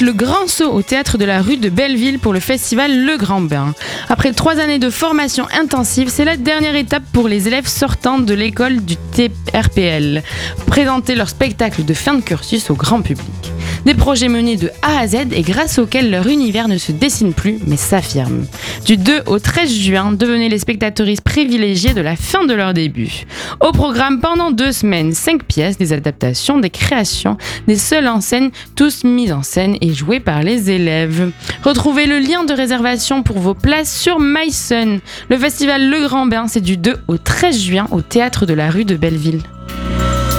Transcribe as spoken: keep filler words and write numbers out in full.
faites le grand saut au théâtre de la rue de Belleville pour le festival Le Grand Bain. Après trois années de formation intensive, c'est la dernière étape pour les élèves sortant de l'école du T R P L. Présenter leur spectacle de fin de cursus au grand public. Des projets menés de A à Z et grâce auxquels leur univers ne se dessine plus mais s'affirme. Du deux au treize juin, devenez les spectatrices privilégiées de la fin de leur début. Au programme pendant deux semaines, cinq pièces, des adaptations, des créations, des seuls en scène, tous mis en scène et joués par les élèves. Retrouvez le lien de réservation pour vos places sur MySun. Le festival Le Grand Bain, c'est du deux au treize juin au théâtre de la rue de Belleville.